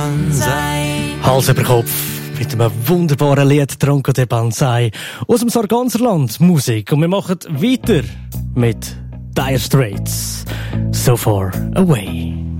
Hals über Kopf mit einem wunderbaren Lied «Tronco de Banzai» aus dem Sarganserland Musik. Und wir machen weiter mit Dire Straits «So Far Away».